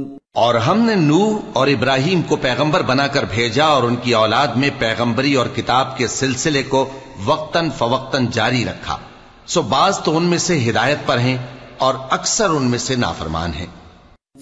और हमने नूह और इब्राहिम को पैगंबर बनाकर भेजा और उनकी औलाद में पैगंबरी और किताब के सिलसिले को वक्तन फवक्तन जारी रखा। सो बाज तो उनमें से हिदायत पर हैं और अक्सर उनमें से नाफरमान हैं।